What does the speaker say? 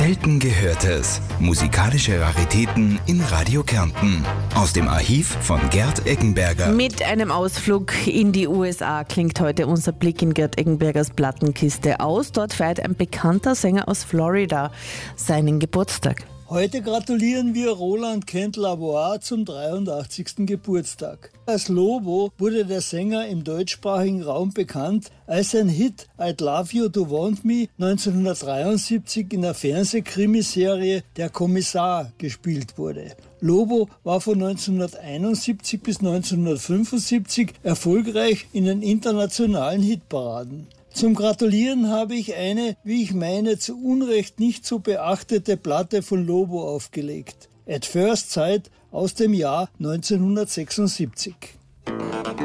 Selten Gehörtes. Musikalische Raritäten in Radio Kärnten. Aus dem Archiv von Gerd Eggenberger. Mit einem Ausflug in die USA klingt heute unser Blick in Gerd Eggenbergers Plattenkiste aus. Dort feiert ein bekannter Sänger aus Florida seinen Geburtstag. Heute gratulieren wir Roland Kent Lavoie zum 83. Geburtstag. Als Lobo wurde der Sänger im deutschsprachigen Raum bekannt, als sein Hit I'd Love You to Want Me 1973 in der Fernsehkrimiserie Der Kommissar gespielt wurde. Lobo war von 1971 bis 1975 erfolgreich in den internationalen Hitparaden. Zum Gratulieren habe ich eine, wie ich meine, zu Unrecht nicht so beachtete Platte von Lobo aufgelegt. At First Sight aus dem Jahr 1976.